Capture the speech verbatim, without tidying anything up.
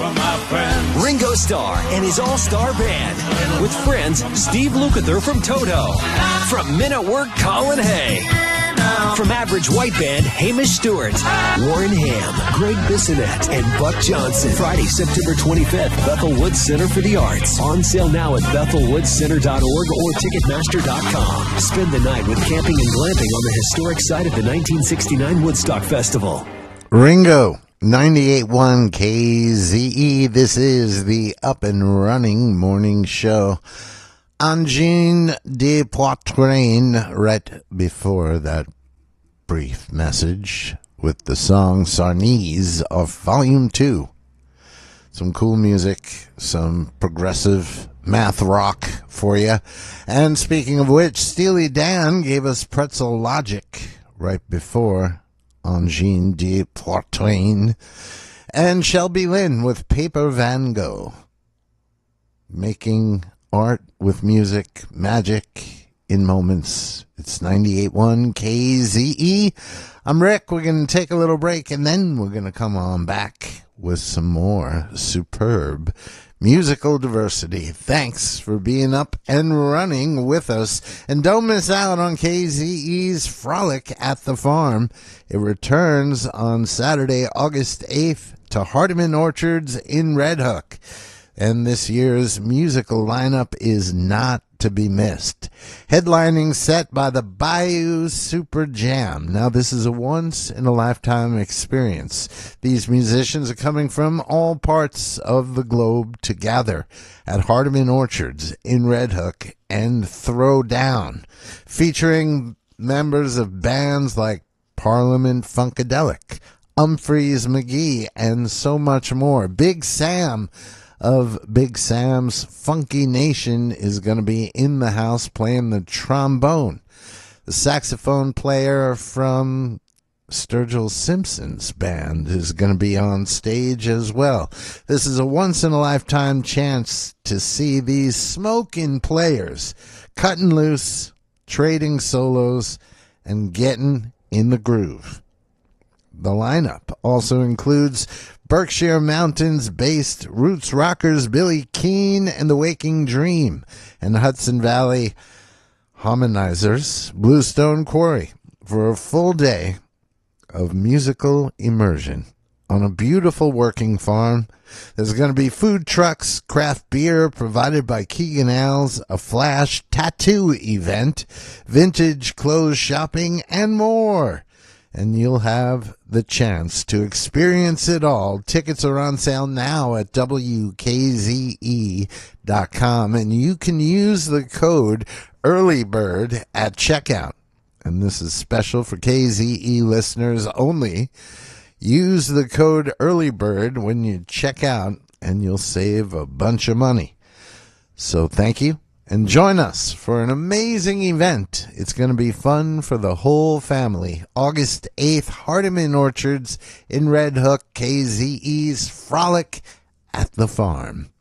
from my friends. Ringo Starr and his all-star band. With friends, Steve Lukather from Toto. From Men at Work, Colin Hay. From Average White Band, Hamish Stewart, Warren Ham, Greg Bissonette, and Buck Johnson. Friday, September twenty-fifth, Bethel Woods Center for the Arts. On sale now at bethel woods center dot org or ticketmaster dot com. Spend the night with camping and glamping on the historic site of the nineteen sixty-nine Woodstock Festival. Ringo, ninety-eight point one K Z E. This is the Up and Running Morning Show. Angine de Poitrine, right before that brief message with the song Sarnese of Volume two. Some cool music, some progressive math rock for you. And speaking of which, Steely Dan gave us Pretzel Logic right before Angine de Poitrine. And Shelby Lynn with Paper Van Gogh. Making art with music, magic in moments. It's ninety-eight point one K Z E. I'm Rick. We're going to take a little break, and then we're going to come on back with some more superb musical diversity. Thanks for being up and running with us. And don't miss out on K Z E's Frolic at the Farm. It returns on Saturday, August eighth to Hardiman Orchards in Red Hook. And this year's musical lineup is not to be missed. Headlining set by the Bayou Super Jam. Now, this is a once-in-a-lifetime experience. These musicians are coming from all parts of the globe to gather at Hardiman Orchards in Red Hook and throw down, featuring members of bands like Parliament Funkadelic, Humphreys McGee, and so much more. Big Sam of Big Sam's Funky Nation is going to be in the house playing the trombone. The saxophone player from Sturgill Simpson's band is going to be on stage as well. This is a once-in-a-lifetime chance to see these smoking players cutting loose, trading solos, and getting in the groove. The lineup also includes Berkshire Mountains-based roots rockers Billy Keane and the Waking Dream, and Hudson Valley harmonizers Bluestone Quarry for a full day of musical immersion on a beautiful working farm. There's going to be food trucks, craft beer provided by Keegan Al's, a flash tattoo event, vintage clothes shopping, and more. And you'll have the chance to experience it all. Tickets are on sale now at W K Z E dot com, and you can use the code EARLYBIRD at checkout. And this is special for K Z E listeners only. Use the code EARLYBIRD when you check out, and you'll save a bunch of money. So thank you. And join us for an amazing event. It's going to be fun for the whole family. August eighth, Hardiman Orchards in Red Hook, K Z E's Frolic at the Farm.